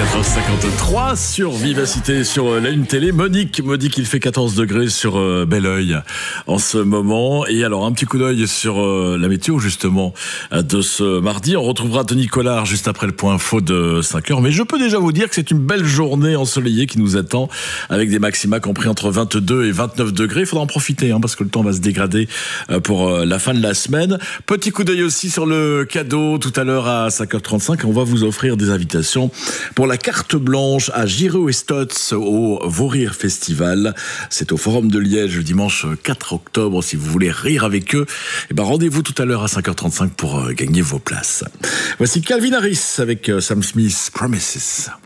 4h53 sur Vivacité, sur la Une Télé. Monique me dit qu'il fait 14 degrés sur Bel-Oeil en ce moment. Et alors, un petit coup d'œil sur la météo, justement, de ce mardi. On retrouvera Tony Collard juste après le point info de 5h. Mais je peux déjà vous dire que c'est une belle journée ensoleillée qui nous attend, avec des maxima compris entre 22 et 29 degrés. Il faudra en profiter, parce que le temps va se dégrader pour la fin de la semaine. Petit coup d'œil aussi sur le cadeau tout à l'heure à 5h35. On va vous offrir des invitations pour la carte blanche à Giraud et Stotz au Vaurire Festival. C'est au Forum de Liège le dimanche 4 octobre. Si vous voulez rire avec eux, rendez-vous tout à l'heure à 5h35 pour gagner vos places. Voici Calvin Harris avec Sam Smith, Promises.